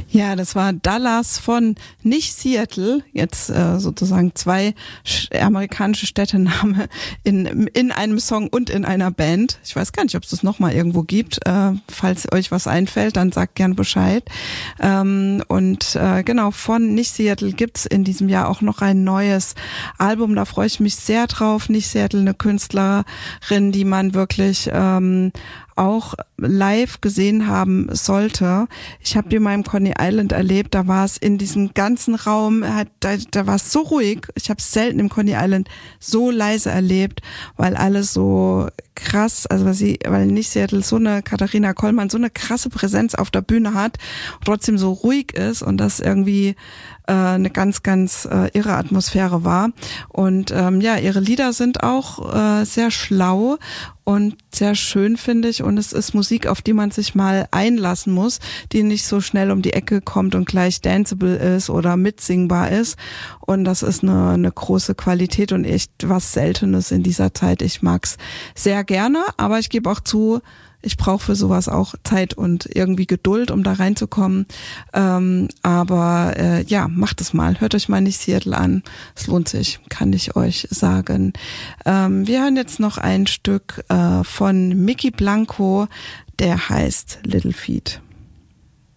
Ja, das war Dallas von nicht Seattle, jetzt sozusagen zwei amerikanische Städtename in einem Song und in einer Band. Ich weiß gar nicht, ob es das nochmal irgendwo gibt. Falls euch was einfällt, dann sagt gern Bescheid. Genau, von nicht Seattle gibt's in diesem Jahr auch noch ein neues Album. Da freue ich mich sehr drauf. Nicht Seattle, eine Künstlerin, die man wirklich auch live gesehen haben sollte. Ich habe die mal im Coney Island erlebt, da war es in diesem ganzen Raum, da war es so ruhig. Ich habe es selten im Coney Island so leise erlebt, weil alles so krass, also weil nicht Seattle so eine Katharina Kollmann so eine krasse Präsenz auf der Bühne hat, trotzdem so ruhig ist und das irgendwie eine ganz, ganz irre Atmosphäre war. Und ihre Lieder sind auch sehr schlau und sehr schön, finde ich. Und es ist Musik, auf die man sich mal einlassen muss, die nicht so schnell um die Ecke kommt und gleich danceable ist oder mitsingbar ist. Und das ist eine große Qualität und echt was Seltenes in dieser Zeit. Ich mag's sehr gerne, aber ich gebe auch zu, ich brauche für sowas auch Zeit und irgendwie Geduld, um da reinzukommen. Macht es mal. Hört euch mal nicht Seattle an. Es lohnt sich, kann ich euch sagen. Wir hören jetzt noch ein Stück von Mickey Blanco, der heißt Little Feat.